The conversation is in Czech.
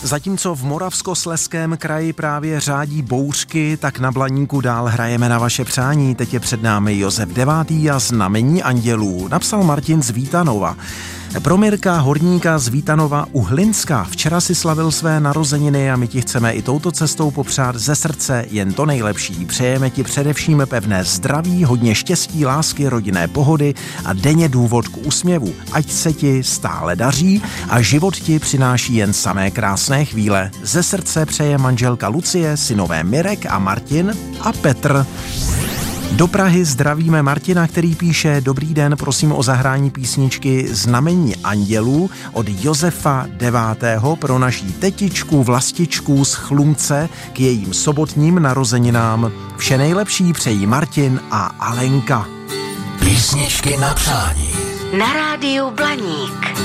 Zatímco v Moravskoslezském kraji právě řádí bouřky, tak na Blaníku dál hrajeme na vaše přání. Teď je před námi Josef IX. A Znamení andělů. Napsal Martin z Vítanova. Pro Mirka Horníka z Vítanova u Hlinska. Včera si slavil své narozeniny a my ti chceme i touto cestou popřát ze srdce jen to nejlepší. Přejeme ti především pevné zdraví, hodně štěstí, lásky, rodinné pohody a denně důvod k úsměvu. Ať se ti stále daří a život ti přináší jen samé krásné chvíle. Ze srdce přeje manželka Lucie, synové Mirek a Martin a Petr. Do Prahy zdravíme Martina, který píše: Dobrý den, prosím o zahrání písničky Znamení andělů od Josefa IX. Pro naší tetičku Vlastičku z Chlumce k jejím sobotním narozeninám. Vše nejlepší přejí Martin a Alenka. Písničky na přání na rádiu Blaník.